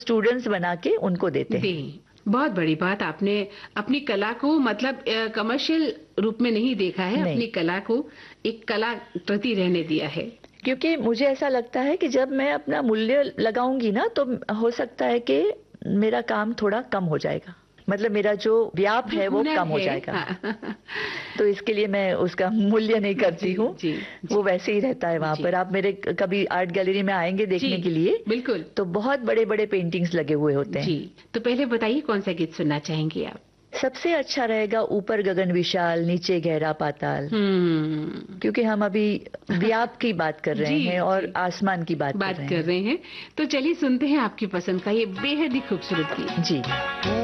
Students बना के उनको देते हैं। बहुत बड़ी बात, आपने अपनी कला को मतलब कमर्शियल रूप में नहीं देखा है, अपनी कला को एक कला प्रति रहने दिया है। क्योंकि मुझे ऐसा लगता है कि जब मैं अपना मूल्य लगाऊंगी ना, तो हो सकता है कि मेरा काम थोड़ा कम हो जाएगा, मतलब मेरा जो व्याप है वो कम हो जाएगा। हाँ। तो इसके लिए मैं उसका मूल्य नहीं करती हूँ, वो वैसे ही रहता है वहाँ पर। आप मेरे कभी आर्ट गैलरी में आएंगे देखने के लिए, बिल्कुल, तो बहुत बड़े बड़े पेंटिंग्स लगे हुए होते हैं। जी, तो पहले बताइए कौन सा गीत सुनना चाहेंगी आप? सबसे अच्छा रहेगा ऊपर गगन विशाल नीचे गहरा पाताल, क्योंकि हम अभी व्याप की बात कर रहे हैं और आसमान की बात कर रहे हैं। तो चलिए सुनते हैं आपकी पसंद का ये बेहद ही खूबसूरत गीत। जी।